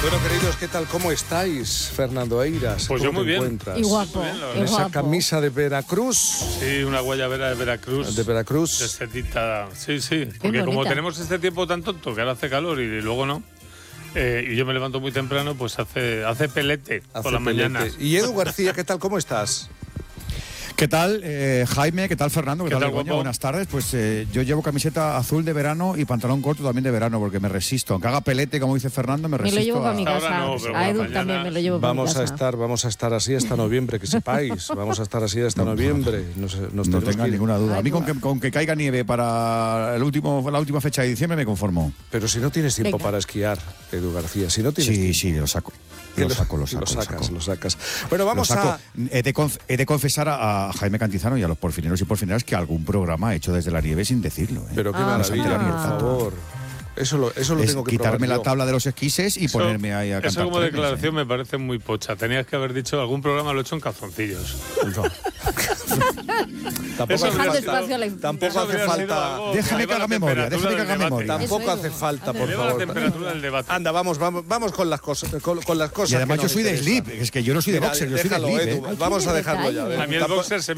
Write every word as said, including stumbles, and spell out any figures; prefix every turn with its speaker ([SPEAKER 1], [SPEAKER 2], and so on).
[SPEAKER 1] Bueno, queridos, ¿qué tal? ¿Cómo estáis? Fernando Eiras.
[SPEAKER 2] Pues yo muy bien.
[SPEAKER 3] Y guapo.
[SPEAKER 2] Muy bien, la
[SPEAKER 3] y
[SPEAKER 2] verdad.
[SPEAKER 1] Esa
[SPEAKER 3] guapo.
[SPEAKER 1] camisa de Veracruz.
[SPEAKER 2] Sí, una guayabera de Veracruz.
[SPEAKER 1] De Veracruz.
[SPEAKER 2] De setita. Sí, sí. Porque
[SPEAKER 3] bonita.
[SPEAKER 2] como tenemos este tiempo tan tonto, que ahora hace calor y luego no, eh, y yo me levanto muy temprano, pues hace, hace pelete
[SPEAKER 1] Hace
[SPEAKER 2] por las
[SPEAKER 1] pelete.
[SPEAKER 2] mañanas.
[SPEAKER 1] Y Edu García, ¿qué tal? ¿Cómo estás?
[SPEAKER 4] ¿Qué tal, eh, Jaime? ¿Qué tal, Fernando? ¿Qué,
[SPEAKER 2] ¿Qué
[SPEAKER 4] tal,
[SPEAKER 2] tal,
[SPEAKER 4] Begoña?
[SPEAKER 2] guapo?
[SPEAKER 4] Buenas tardes. Pues eh, yo llevo camiseta azul de verano y pantalón corto también de verano porque me resisto. Aunque haga pelete, como dice Fernando, me
[SPEAKER 3] Me
[SPEAKER 4] resisto.
[SPEAKER 3] lo llevo
[SPEAKER 4] a-
[SPEAKER 3] para mi
[SPEAKER 2] Ahora
[SPEAKER 3] casa.
[SPEAKER 2] no, pero
[SPEAKER 3] a
[SPEAKER 2] por
[SPEAKER 3] Edu
[SPEAKER 2] la
[SPEAKER 3] también
[SPEAKER 2] mañana
[SPEAKER 3] me lo llevo para mi
[SPEAKER 1] Vamos
[SPEAKER 3] casa.
[SPEAKER 1] a estar, vamos a estar así hasta noviembre, que sepáis. Vamos a estar así hasta noviembre. Nos, nos
[SPEAKER 4] No
[SPEAKER 1] tenemos
[SPEAKER 4] tenga
[SPEAKER 1] que ir.
[SPEAKER 4] ninguna duda. A mí
[SPEAKER 3] Ay,
[SPEAKER 4] con que, con que caiga nieve para el último, la última fecha de diciembre me conformo.
[SPEAKER 1] Pero si no tienes tiempo
[SPEAKER 3] Venga.
[SPEAKER 1] para esquiar, Edu García, si no tienes
[SPEAKER 4] Sí,
[SPEAKER 1] tiempo.
[SPEAKER 4] sí, lo saco.
[SPEAKER 1] que
[SPEAKER 4] Lo saco, lo saco.
[SPEAKER 1] Lo
[SPEAKER 4] lo
[SPEAKER 1] sacas,
[SPEAKER 4] saco.
[SPEAKER 1] lo sacas. Bueno,
[SPEAKER 4] Lo
[SPEAKER 1] vamos
[SPEAKER 4] saco.
[SPEAKER 1] a...
[SPEAKER 4] He de, conf- he de confesar a, a Jaime Cantizano y a los porfineros y porfineras que algún programa he hecho desde la nieve sin decirlo. ¿eh?
[SPEAKER 1] Pero qué
[SPEAKER 3] Ah,
[SPEAKER 1] maravilla, por
[SPEAKER 3] ah.
[SPEAKER 1] favor. Eso lo, eso lo
[SPEAKER 4] Es
[SPEAKER 1] tengo que
[SPEAKER 4] quitarme
[SPEAKER 1] probar
[SPEAKER 4] la
[SPEAKER 1] yo.
[SPEAKER 4] tabla de los esquises y
[SPEAKER 2] Eso-
[SPEAKER 4] ponerme ahí a cantar.
[SPEAKER 2] Eso como
[SPEAKER 4] trenes,
[SPEAKER 2] declaración
[SPEAKER 4] ¿eh?
[SPEAKER 2] me parece muy pocha. Tenías que haber dicho, algún programa lo he hecho en calzoncillos.
[SPEAKER 1] Tampoco
[SPEAKER 2] Eso
[SPEAKER 1] hace
[SPEAKER 2] habría
[SPEAKER 1] falta,
[SPEAKER 2] sido-
[SPEAKER 3] espacio a la-
[SPEAKER 1] tampoco
[SPEAKER 2] eso
[SPEAKER 1] hace
[SPEAKER 2] habría sido
[SPEAKER 1] falta,
[SPEAKER 2] algo-
[SPEAKER 4] Déjame
[SPEAKER 2] eleva
[SPEAKER 4] que haga
[SPEAKER 2] la
[SPEAKER 4] memoria,
[SPEAKER 2] temperatura
[SPEAKER 4] déjame que
[SPEAKER 2] del
[SPEAKER 4] haga
[SPEAKER 2] debate.
[SPEAKER 4] memoria.
[SPEAKER 1] tampoco
[SPEAKER 3] Eso
[SPEAKER 1] hace
[SPEAKER 3] digo.
[SPEAKER 1] falta, por
[SPEAKER 2] Eleva la
[SPEAKER 1] favor.
[SPEAKER 2] temperatura del debate.
[SPEAKER 1] Anda, vamos, vamos, vamos con las cosas, con, con las cosas.
[SPEAKER 4] Y además
[SPEAKER 1] que
[SPEAKER 4] yo
[SPEAKER 1] nos
[SPEAKER 4] soy de
[SPEAKER 1] interesan.
[SPEAKER 4] slip, es que yo no soy de
[SPEAKER 1] Mira,
[SPEAKER 4] boxer, yo soy de
[SPEAKER 1] déjalo,
[SPEAKER 4] slip.
[SPEAKER 1] Edu,
[SPEAKER 4] ¿eh?
[SPEAKER 3] Ay,
[SPEAKER 1] vamos
[SPEAKER 3] qué
[SPEAKER 1] a dejarlo ya.
[SPEAKER 3] detalle.
[SPEAKER 1] Edu.
[SPEAKER 2] A mí el
[SPEAKER 1] Tampoco-
[SPEAKER 2] boxer se